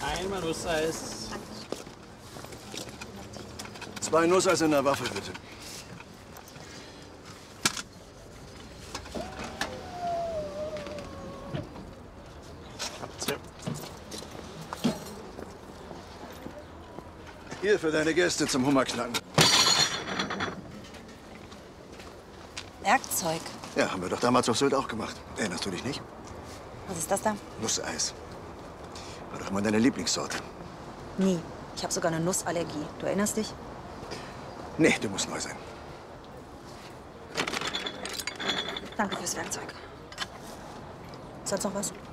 Einmal Nusseis. 2 Nusseis in der Waffel, bitte. Hier für deine Gäste zum Hummerknacken. Werkzeug. Ja, haben wir doch damals auf Sylt auch gemacht. Erinnerst du dich nicht? Was ist das da? Nusseis. War doch immer deine Lieblingssorte. Nie. Ich habe sogar eine Nussallergie. Du erinnerst dich? Nee, du musst neu sein. Danke fürs Werkzeug. Sonst noch was?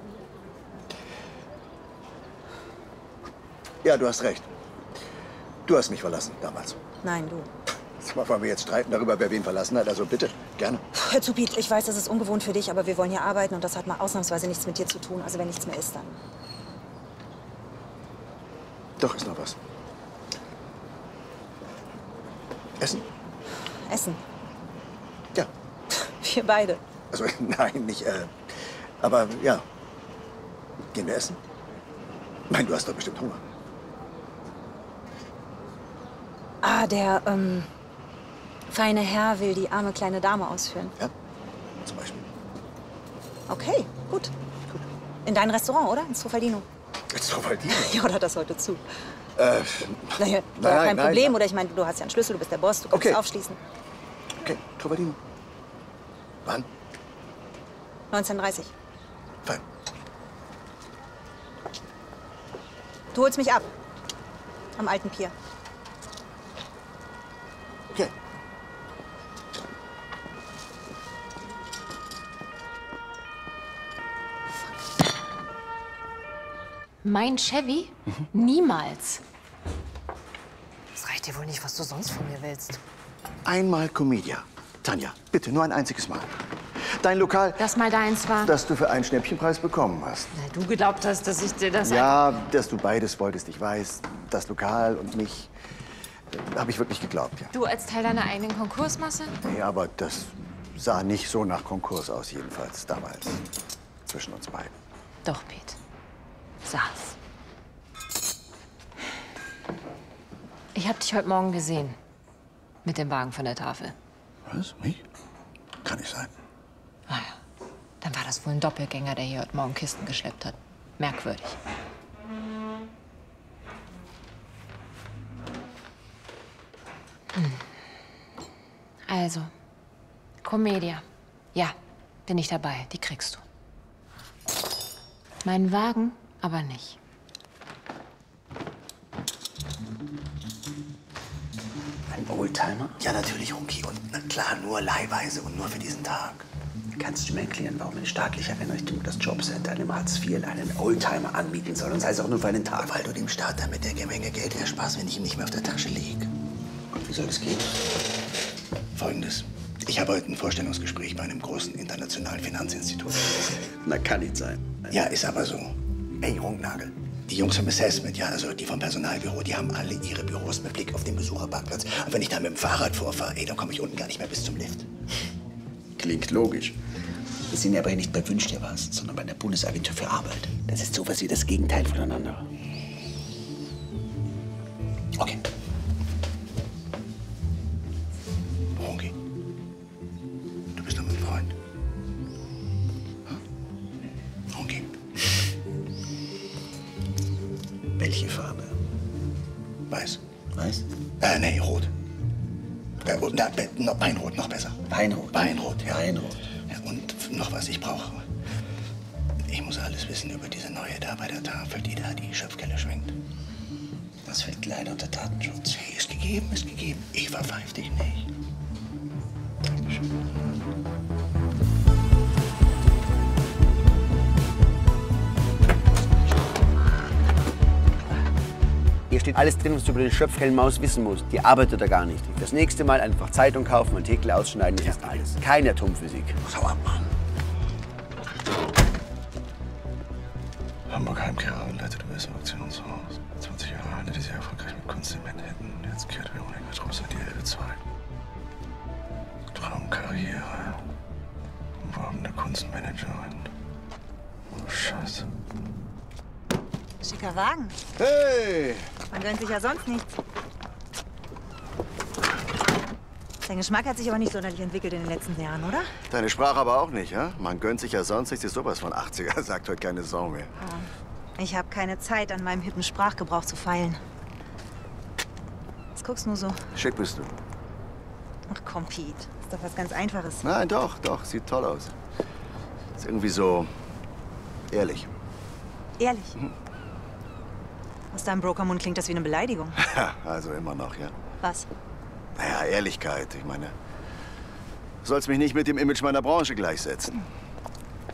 Ja, du hast recht. Du hast mich verlassen, damals. Nein, du. Zwar wollen wir jetzt streiten darüber, wer wen verlassen hat, also bitte, gerne. Hör zu, Piet, ich weiß, das ist ungewohnt für dich, aber wir wollen hier arbeiten und das hat mal ausnahmsweise nichts mit dir zu tun. Also wenn nichts mehr ist, dann... Doch, ist noch was. Essen? Essen. Ja. Wir beide. Also, nein, nicht, aber ja. Gehen wir essen? Nein, du hast doch bestimmt Hunger. Ah, der, feine Herr will die arme kleine Dame ausführen. Ja, zum Beispiel. Okay, gut. In dein Restaurant, oder? Ins Trofaldino. Ins Trofaldino? Ja, oder hat das heute zu? Naja, nein, kein Problem. Oder ich meine, du hast ja einen Schlüssel, du bist der Boss, du kannst es aufschließen. Okay, Trofaldino. Wann? 19:30. Fein. Du holst mich ab. Am alten Pier. Okay. Mein Chevy? Niemals. Das reicht dir wohl nicht, was du sonst von mir willst. Einmal Comedia. Tanja, bitte, nur ein einziges Mal. Dein Lokal, Das mal deins war. das du für einen Schnäppchenpreis bekommen hast. Na, du geglaubt hast, dass ich dir das... Ja, dass du beides wolltest, ich weiß. Das Lokal und mich. Habe ich wirklich geglaubt, ja. Du als Teil deiner eigenen Konkursmasse? Nee, aber das sah nicht so nach Konkurs aus, jedenfalls damals. Zwischen uns beiden. Doch, Pete. Saß. Ich habe dich heute Morgen gesehen. Mit dem Wagen von der Tafel. Was? Mich? Kann nicht sein. Naja, dann war das wohl ein Doppelgänger, der hier heute Morgen Kisten geschleppt hat. Merkwürdig. Also, Comedia. Ja, bin ich dabei. Die kriegst du. Meinen Wagen aber nicht. Ein Oldtimer? Ja, natürlich, Runki. Und na klar, nur leihweise und nur für diesen Tag. Kannst du mir erklären, warum eine staatliche Einrichtung das Jobcenter einem Hartz IV einen Oldtimer anmieten soll, und sei es auch nur für einen Tag? Weil du dem Staat damit der Menge Geld ersparst, wenn ich ihm nicht mehr auf der Tasche liege. Und wie soll das gehen? Folgendes. Ich habe heute ein Vorstellungsgespräch bei einem großen internationalen Finanzinstitut. Na, kann nicht sein. Ja, ist aber so. Ey, Runknagel. Die Jungs vom Assessment, ja, also die vom Personalbüro, die haben alle ihre Büros mit Blick auf den Besucherparkplatz. Und wenn ich da mit dem Fahrrad vorfahre, ey, dann komme ich unten gar nicht mehr bis zum Lift. Klingt logisch. Wir sind ja aber hier nicht bei Wünsch dir was, sondern bei der Bundesagentur für Arbeit. Das ist sowas wie das Gegenteil voneinander. Okay. Runki, du bist doch mein Freund. Hm? Runki. Welche Farbe? Weiß. Weiß? Nee, rot. Weinrot, noch besser. Weinrot. Weinrot, ja. Weinrot. Ja, und noch was ich brauche. Ich muss alles wissen über diese neue da bei der Tafel, die da die Schöpfkelle schwingt. Das fällt leider unter Datenschutz. Hey, ist gegeben, ist gegeben. Ich verpfeif dich nicht. Dankeschön. Hier steht alles drin, was du über den Schöpfkellenmaus wissen musst. Die arbeitet da gar nicht. Das nächste Mal einfach Zeitung kaufen, einen Artikel ausschneiden, das ist alles. Keine Atomphysik. Hau ab, Mann. Hamburg Heimkehrer leitet US-Auktionshaus. 20 Jahre handelt sehr erfolgreich mit Kunst in Manhattan. Jetzt kehrt Veronika Truss an die Elbe 2. Traumkarriere. Umworbene Kunstmanagerin. Oh, Scheiße. Schicker Wagen. Hey! Man gönnt sich ja sonst nichts. Dein Geschmack hat sich aber nicht sonderlich entwickelt in den letzten Jahren, oder? Deine Sprache aber auch nicht, ja? Man gönnt sich ja sonst nichts, ist sowas von 80er, sagt heute keine Sau mehr. Ich habe keine Zeit, an meinem hippen Sprachgebrauch zu feilen. Was guckst du nur so? Schick bist du. Ach komm, Pete. Ist doch was ganz Einfaches. Nein, doch, sieht toll aus. Ist irgendwie so ehrlich. Ehrlich. Aus deinem Brokermund klingt das wie eine Beleidigung. Ja, also immer noch, ja. Was? Naja, Ehrlichkeit, ich meine, du sollst mich nicht mit dem Image meiner Branche gleichsetzen.